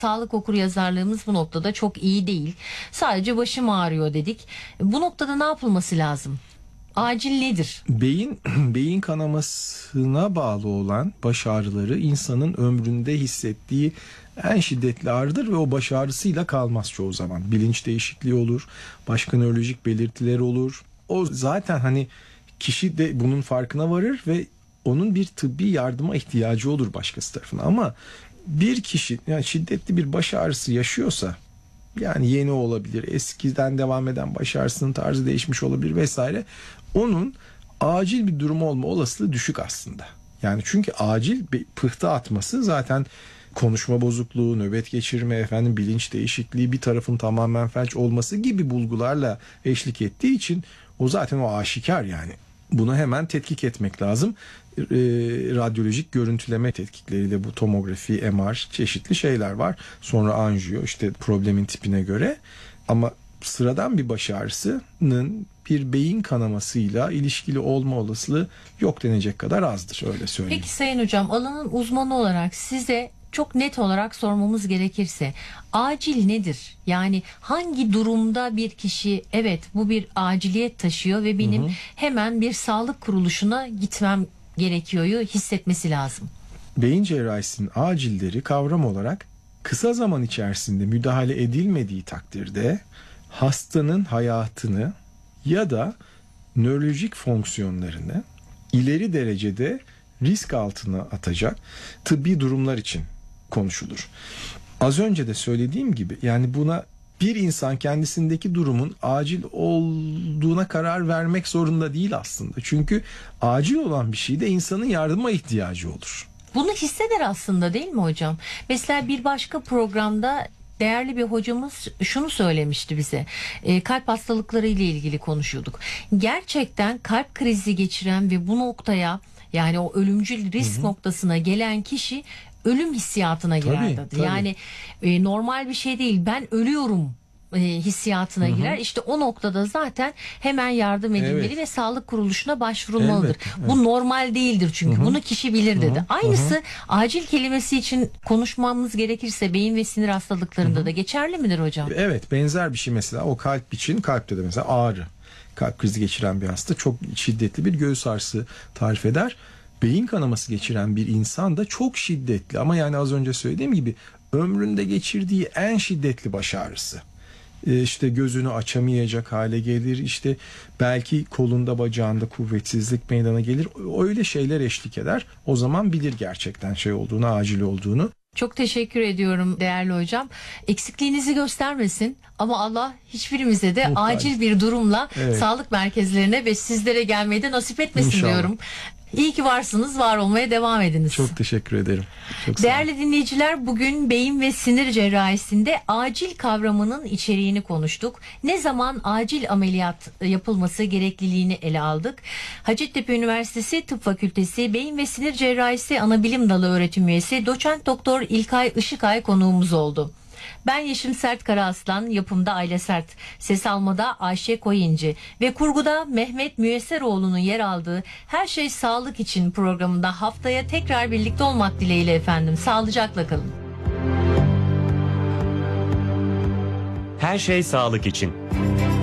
Sağlık okuryazarlığımız bu noktada çok iyi değil. Sadece başım ağrıyor dedik. Bu noktada ne yapılması lazım? Acil nedir? Beyin kanamasına bağlı olan baş ağrıları insanın ömründe hissettiği en şiddetli ağrıdır ve o baş ağrısıyla kalmaz çoğu zaman. Bilinç değişikliği olur, başka nörolojik belirtiler olur. O zaten hani kişi de bunun farkına varır ve onun bir tıbbi yardıma ihtiyacı olur başkası tarafından. Ama bir kişi yani şiddetli bir baş ağrısı yaşıyorsa, yani yeni olabilir, eskiden devam eden baş ağrısının tarzı değişmiş olabilir vesaire, onun acil bir durum olma olasılığı düşük aslında. Yani çünkü acil bir pıhtı atması zaten konuşma bozukluğu, nöbet geçirme, bilinç değişikliği, bir tarafın tamamen felç olması gibi bulgularla eşlik ettiği için o zaten o aşikar yani. Bunu hemen tetkik etmek lazım. Radyolojik görüntüleme tetkikleriyle bu tomografi, MR çeşitli şeyler var. Sonra anjiyo işte problemin tipine göre. Ama sıradan bir baş ağrısının bir beyin kanamasıyla ilişkili olma olasılığı yok denecek kadar azdır, öyle söyleyeyim. Peki Sayın Hocam, alanın uzmanı olarak size çok net olarak sormamız gerekirse acil nedir? Yani hangi durumda bir kişi evet bu bir aciliyet taşıyor ve benim hemen bir sağlık kuruluşuna gitmem gerekiyor hissetmesi lazım? Beyin cerrahisinin acilleri kavram olarak kısa zaman içerisinde müdahale edilmediği takdirde hastanın hayatını ya da nörolojik fonksiyonlarını ileri derecede risk altına atacak tıbbi durumlar için konuşulur. Az önce de söylediğim gibi yani buna bir insan kendisindeki durumun acil olduğuna karar vermek zorunda değil aslında. Çünkü acil olan bir şeyde insanın yardıma ihtiyacı olur. Bunu hisseder aslında, değil mi hocam? Mesela bir başka programda değerli bir hocamız şunu söylemişti bize. Kalp hastalıkları ile ilgili konuşuyorduk. Gerçekten kalp krizi geçiren ve bu noktaya, yani o ölümcül risk noktasına gelen kişi ölüm hissiyatına girer dedi. Tabii. Yani normal bir şey değil. Ben ölüyorum hissiyatına girer. İşte o noktada zaten hemen yardım edilmeli ve sağlık kuruluşuna başvurulmalıdır. Bu normal değildir çünkü. Bunu kişi bilir dedi. Aynısı acil kelimesi için konuşmamız gerekirse beyin ve sinir hastalıklarında da geçerli midir hocam? Evet, benzer bir şey mesela o kalp için, kalpte de mesela ağrı. Kalp krizi geçiren bir hasta çok şiddetli bir göğüs ağrısı tarif eder. Beyin kanaması geçiren bir insan da çok şiddetli ama yani az önce söylediğim gibi ömründe geçirdiği en şiddetli baş ağrısı. İşte gözünü açamayacak hale gelir, işte belki kolunda bacağında kuvvetsizlik meydana gelir, öyle şeyler eşlik eder. O zaman bilir gerçekten şey olduğunu, acil olduğunu. Çok teşekkür ediyorum değerli hocam. Eksikliğinizi göstermesin ama Allah hiçbirimize de acil bir durumla sağlık merkezlerine ve sizlere gelmeyi de nasip etmesin İnşallah diyorum. İyi ki varsınız, var olmaya devam ediniz. Çok teşekkür ederim. Çok değerli dinleyiciler, bugün beyin ve sinir cerrahisinde acil kavramının içeriğini konuştuk. Ne zaman acil ameliyat yapılması gerekliliğini ele aldık. Hacettepe Üniversitesi Tıp Fakültesi Beyin ve Sinir Cerrahisi Anabilim Dalı öğretim üyesi Doçent Doktor İlkay Işıkay konuğumuz oldu. Ben Yeşim Sert Karaaslan, yapımda Aile Sert, ses almada Ayşe Koyuncu ve kurguda Mehmet Müyesseroğlu'nun yer aldığı Her Şey Sağlık İçin programında haftaya tekrar birlikte olmak dileğiyle efendim. Sağlıcakla kalın. Her Şey Sağlık İçin.